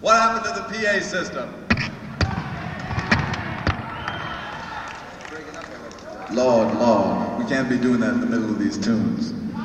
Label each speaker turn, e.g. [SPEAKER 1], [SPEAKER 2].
[SPEAKER 1] What happened to the PA system? Lord, we can't be doing that in the middle of these tunes.